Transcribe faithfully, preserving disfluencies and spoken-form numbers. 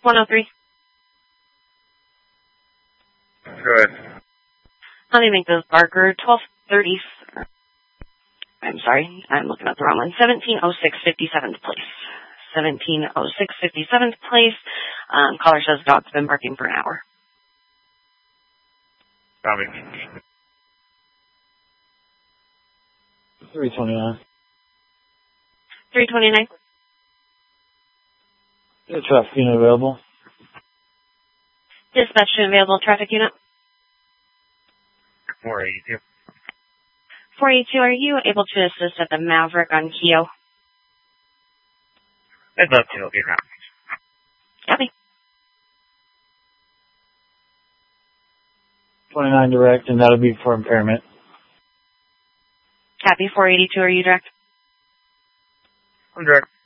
one oh three. Go ahead. Let me make those Barker twelve thirty. I'm sorry, I'm looking at the wrong one. seventeen oh six fifty-seventh place. seventeen oh six fifty-seventh place. Um, caller says dog's been barking for an hour. Copy. three twenty-nine. three twenty-nine. The traffic unit available. Dispatch to available traffic unit. four eighty-two. four eighty-two, are you able to assist at the Maverick on Keo? I'd love to. Okay, now. Copy. twenty-nine direct, and that'll be for impairment. Copy. four eighty-two, are you direct? I'm direct.